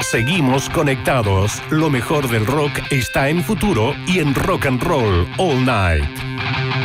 Seguimos conectados. Lo mejor del rock está en Futuro y en Rock and Roll All Night.